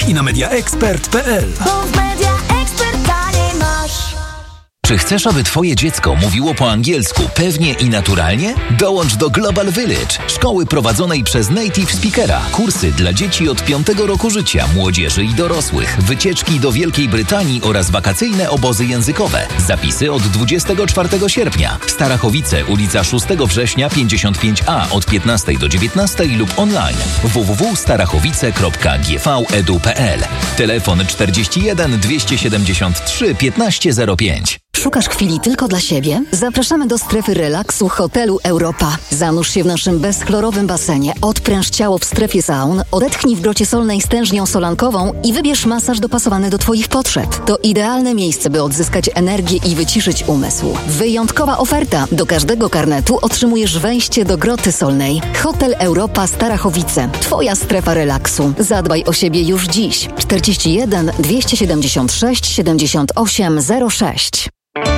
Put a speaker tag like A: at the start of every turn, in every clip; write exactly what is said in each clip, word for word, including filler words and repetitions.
A: i na media expert kropka p l.
B: Czy chcesz, aby twoje dziecko mówiło po angielsku pewnie i naturalnie? Dołącz do Global Village, szkoły prowadzonej przez native speakera. Kursy dla dzieci od piątego roku życia, młodzieży i dorosłych, wycieczki do Wielkiej Brytanii oraz wakacyjne obozy językowe. Zapisy od dwudziestego czwartego sierpnia. Starachowice, ulica szóstego września pięćdziesiąt pięć a od piętnastej do dziewiętnastej lub online w w w kropka starachowice kropka g v edu kropka p l. Telefon czterdzieści jeden dwieście siedemdziesiąt trzy piętnaście zero pięć.
C: Szukasz chwili tylko dla siebie? Zapraszamy do strefy relaksu hotelu Europa. Zanurz się w naszym bezchlorowym basenie, odpręż ciało w strefie saun, odetchnij w grocie solnej stężnią solankową i wybierz masaż dopasowany do twoich potrzeb. To idealne miejsce, by odzyskać energię i wyciszyć umysł. Wyjątkowa oferta. Do każdego karnetu otrzymujesz wejście do groty solnej. Hotel Europa Starachowice. Twoja strefa relaksu. Zadbaj o siebie już dziś. czterdzieści jeden dwieście siedemdziesiąt sześć siedemdziesiąt osiem zero sześć.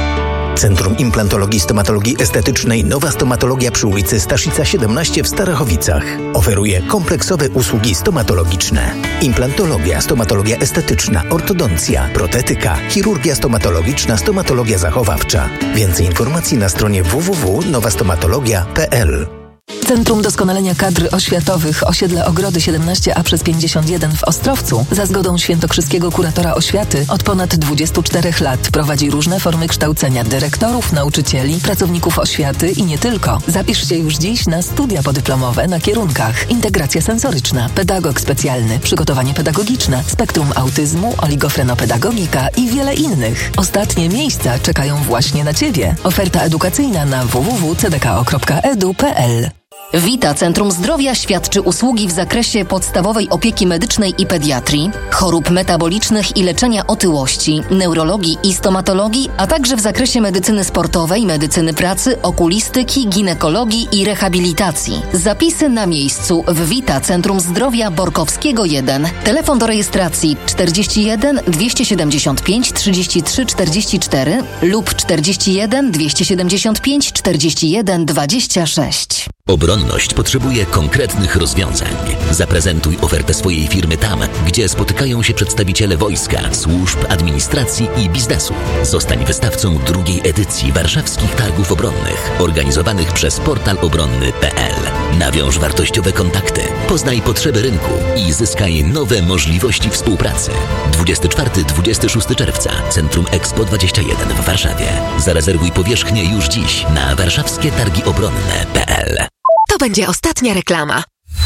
D: Centrum Implantologii Stomatologii Estetycznej Nowa Stomatologia przy ulicy Staszica siedemnaście w Starachowicach. Oferuje kompleksowe usługi stomatologiczne. Implantologia, stomatologia estetyczna, ortodoncja, protetyka, chirurgia stomatologiczna, stomatologia zachowawcza. Więcej informacji na stronie w w w kropka nowa stomatologia kropka p l.
E: Centrum Doskonalenia Kadr Oświatowych osiedle Ogrody siedemnaście a przez pięćdziesiąt jeden w Ostrowcu za zgodą świętokrzyskiego kuratora oświaty od ponad dwudziestu czterech lat prowadzi różne formy kształcenia dyrektorów, nauczycieli, pracowników oświaty i nie tylko. Zapisz się już dziś na studia podyplomowe na kierunkach integracja sensoryczna, pedagog specjalny, przygotowanie pedagogiczne, spektrum autyzmu, oligofrenopedagogika i wiele innych. Ostatnie miejsca czekają właśnie na Ciebie. Oferta edukacyjna na w w w kropka c d k o kropka e d u kropka p l.
C: Wita Centrum Zdrowia świadczy usługi w zakresie podstawowej opieki medycznej i pediatrii, chorób metabolicznych i leczenia otyłości, neurologii i stomatologii, a także w zakresie medycyny sportowej, medycyny pracy, okulistyki, ginekologii i rehabilitacji. Zapisy na miejscu w Wita Centrum Zdrowia Borkowskiego jeden. Telefon do rejestracji czterdzieści jeden dwieście siedemdziesiąt pięć trzydzieści trzy czterdzieści cztery lub czterdzieści jeden dwieście siedemdziesiąt pięć czterdzieści jeden dwadzieścia sześć.
B: Obronność potrzebuje konkretnych rozwiązań. Zaprezentuj ofertę swojej firmy tam, gdzie spotykają się przedstawiciele wojska, służb, administracji i biznesu. Zostań wystawcą drugiej edycji warszawskich targów obronnych, organizowanych przez portal obronny kropka p l. Nawiąż wartościowe kontakty, poznaj potrzeby rynku i zyskaj nowe możliwości współpracy. dwudziestego czwartego do dwudziestego szóstego czerwca Centrum Expo dwadzieścia jeden w Warszawie. Zarezerwuj powierzchnię już dziś na warszawskie targi obronne kropka p l.
F: To będzie ostatnia reklama.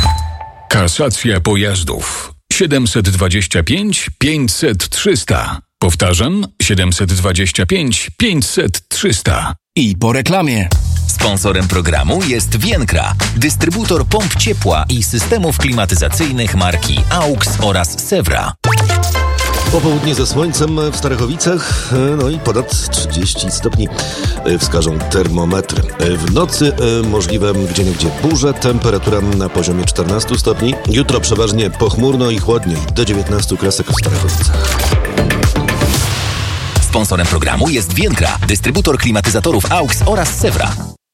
G: Kasacja pojazdów siedemset dwadzieścia pięć pięćset trzysta. Powtarzam, siedemset dwadzieścia pięć pięćset trzysta.
A: I po reklamie.
B: Sponsorem programu jest Vienkra, dystrybutor pomp ciepła i systemów klimatyzacyjnych marki AUX oraz Sewra.
H: Popołudnie ze słońcem w Starachowicach, no i ponad trzydzieści stopni wskażą termometry. W nocy możliwe gdzieniegdzie burze, temperatura na poziomie czternastu stopni. Jutro przeważnie pochmurno i chłodniej, do dziewiętnastu kresek w Starachowicach.
B: Sponsorem programu jest Vienkra, dystrybutor klimatyzatorów AUX oraz Sewra.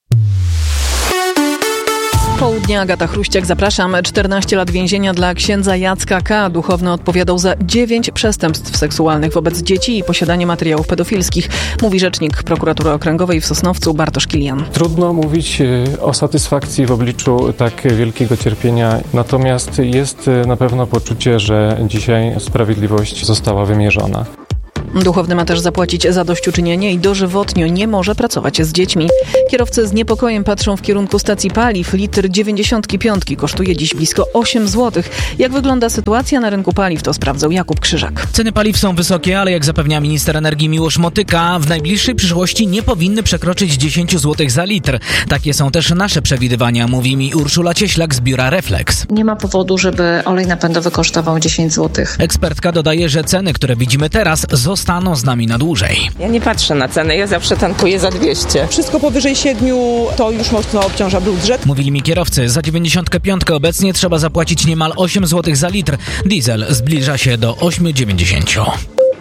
E: Południe, Agata Chruściak, zapraszam. czternaście lat więzienia dla księdza Jacka K. Duchowny odpowiadał za dziewięć przestępstw seksualnych wobec dzieci i posiadanie materiałów pedofilskich, mówi rzecznik prokuratury okręgowej w Sosnowcu Bartosz Kilian.
I: Trudno mówić o satysfakcji w obliczu tak wielkiego cierpienia, natomiast jest na pewno poczucie, że dzisiaj sprawiedliwość została wymierzona.
E: Duchowny ma też zapłacić zadośćuczynienie i dożywotnio nie może pracować z dziećmi. Kierowcy z niepokojem patrzą w kierunku stacji paliw. Litr dziewięćdziesiątki piątki kosztuje dziś blisko osiem złotych. Jak wygląda sytuacja na rynku paliw, to sprawdzał Jakub Krzyżak.
J: Ceny paliw są wysokie, ale jak zapewnia minister energii Miłosz Motyka, w najbliższej przyszłości nie powinny przekroczyć dziesięć złotych za litr. Takie są też nasze przewidywania, mówi mi Urszula Cieślak z biura Reflex.
K: Nie ma powodu, żeby olej napędowy kosztował dziesięć złotych.
J: Ekspertka dodaje, że ceny, które widzimy teraz, zostaną z nami na dłużej.
L: Ja nie patrzę na ceny, ja zawsze tankuję za dwieście.
M: Wszystko powyżej siedmiu to już mocno obciąża budżet.
J: Mówili mi kierowcy, za dziewięćdziesiątkę piątkę obecnie trzeba zapłacić niemal osiem złotych za litr. Diesel zbliża się do osiem dziewięćdziesiąt.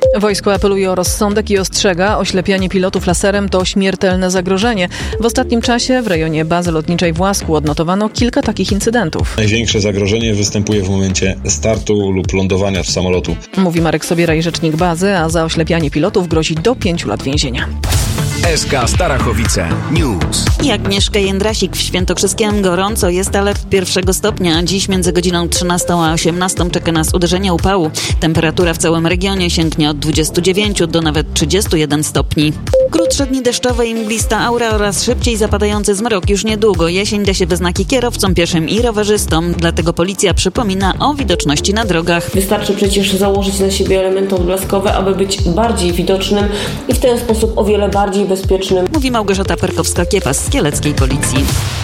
N: Wojsko apeluje o rozsądek i ostrzega, oślepianie pilotów laserem to śmiertelne zagrożenie. W ostatnim czasie w rejonie bazy lotniczej w Łasku odnotowano kilka takich incydentów.
O: Największe zagrożenie występuje w momencie startu lub lądowania z samolotu.
N: Mówi Marek Sobieraj, rzecznik bazy, a za oślepianie pilotów grozi do pięciu lat więzienia.
A: S K Starachowice News.
P: I Agnieszka Jędrasik w Świętokrzyskiem gorąco jest, ale w pierwszego stopnia. Dziś między godziną trzynastą a osiemnastą czeka nas uderzenie upału. Temperatura w całym regionie sięgnie od dwudziestu dziewięciu do nawet trzydziestu jeden stopni. Krótsze dni deszczowe i mglista aura oraz szybciej zapadający zmrok już niedługo. Jesień da się we znaki kierowcom, pieszym i rowerzystom. Dlatego policja przypomina o widoczności na drogach.
Q: Wystarczy przecież założyć na siebie elementy odblaskowe, aby być bardziej widocznym i w ten sposób o wiele bardziej bezpiecznym.
P: Mówi Małgorzata Perkowska-Kiepas z Kieleckiej Policji.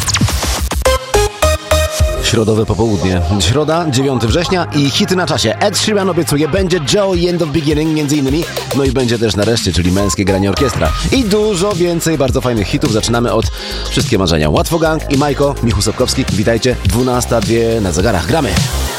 R: Środowe popołudnie. Środa, dziewiątego września i hity na czasie. Ed Sheeran obiecuje, będzie Joe i End of Beginning między innymi. No i będzie też nareszcie, czyli męskie granie orkiestra. I dużo więcej bardzo fajnych hitów. Zaczynamy od Wszystkie marzenia. Łatwo Gang i Majko, Michu Sobkowski. Witajcie, dwunasta dwie na zegarach. Gramy!